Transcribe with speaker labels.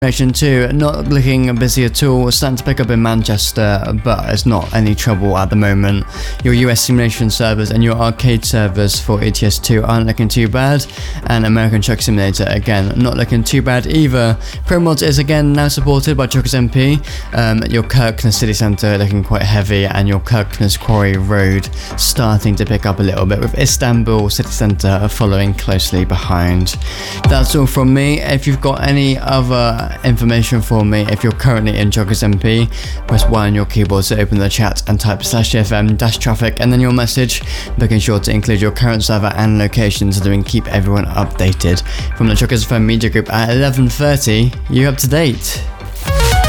Speaker 1: Nation 2, not looking busy at all, starting to pick up in Manchester, but it's not any trouble at the moment. Your US simulation servers and your arcade servers for ETS 2 aren't looking too bad, and American Truck Simulator, again, not looking too bad either. ProMods is again now supported by Truckers MP, your Kirkness City Centre looking quite heavy, and your Kirkness Quarry Road starting to pick up a little bit, with Istanbul City Centre following closely behind. That's all from me. If you've got any other information for me, if you're currently in Truckers MP, press Y on your keyboard to open the chat and type /FM-traffic and then your message, making sure to include your current server and location so that we can keep everyone updated. From the Truckers FM Media Group at 11:30, you're up to date.